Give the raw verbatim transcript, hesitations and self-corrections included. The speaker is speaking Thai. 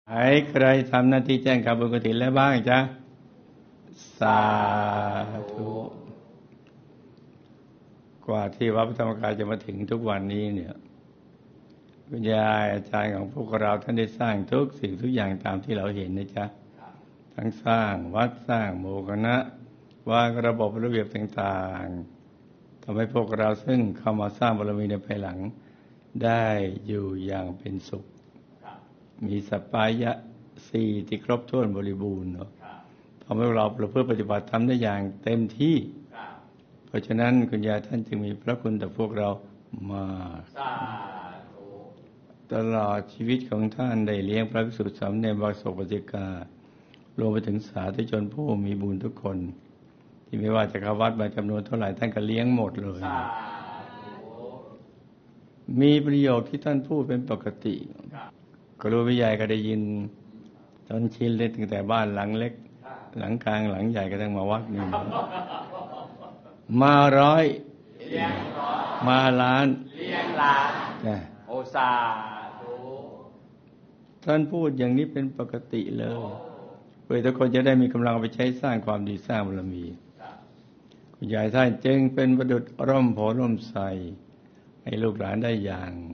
ใครใครทำหน้าที่แจ้งข่าวบุญกฐินแล้วบ้างจ๊ะสาธุกว่าที่วัดพระธรรมกายจะมาถึงทุกวันนี้เนี่ยคุณยายอาจารย์ของพวกเราท่านได้สร้างทุกสิ่งทุกอย่างตามที่เราเห็นนะจ๊ะทั้งสร้างวัดสร้างหมู่คณะวางระบบระเบียบต่างๆทำให้พวกเราซึ่งเข้ามาสร้างบารมีในภายหลังได้อยู่อย่างเป็นสุขมีสัปปายะสี่ที่ครบถ้วนบริบูรณ์เนาะทำให้เราประพฤติปฏิบัติทำได้อย่างเต็มที่เพราะฉะนั้นคุณยายท่านจึงมีพระคุณต่อพวกเรามากตลอดชีวิตของท่านได้เลี้ยงพระภิกษุสามเณรบาศกปฏิการวมไปถึงสาธุชนผู้มีบุญทุกคนที่ไม่ว่าจะเข้าวัดมาจำนวนเท่าไหร่ท่านก็เลี้ยงหมดเลยมีประโยคที่ท่านพูดเป็นปกติครูวิยก็ได้ยินจนชินเลยตั้งแต่บ้านหลังเล็กหลังกลางหลังใหญ่ก็ต้องมาวัดนี่มาร้อยมาล้านเลี้ยงล้านโอซาธุท่านพูดอย่างนี้เป็นปกติเลยเพื่อทุกคนจะได้มีกำลังไปใช้สร้างความดีสร้างบารมีคุณยายท่านจึงเป็นประดุจร่มโพล่มไทรให้ลูกหลานได้อย่าง